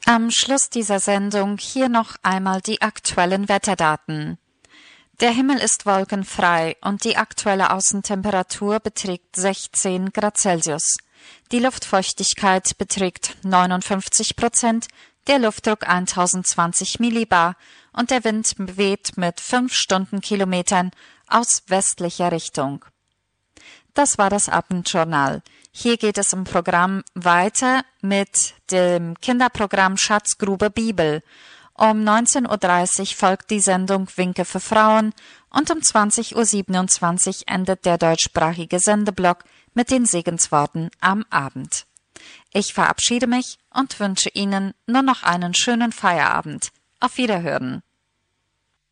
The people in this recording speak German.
Am Schluss dieser Sendung hier noch einmal die aktuellen Wetterdaten. Der Himmel ist wolkenfrei und die aktuelle Außentemperatur beträgt 16 Grad Celsius. Die Luftfeuchtigkeit beträgt 59%, der Luftdruck 1020 Millibar und der Wind weht mit 5 Stundenkilometern aus westlicher Richtung. Das war das Abendjournal. Hier geht es im Programm weiter mit dem Kinderprogramm Schatzgrube Bibel. Um 19:30 Uhr folgt die Sendung Winke für Frauen und um 20:27 Uhr endet der deutschsprachige Sendeblock mit den Segensworten am Abend. Ich verabschiede mich und wünsche Ihnen nur noch einen schönen Feierabend. Auf Wiederhören.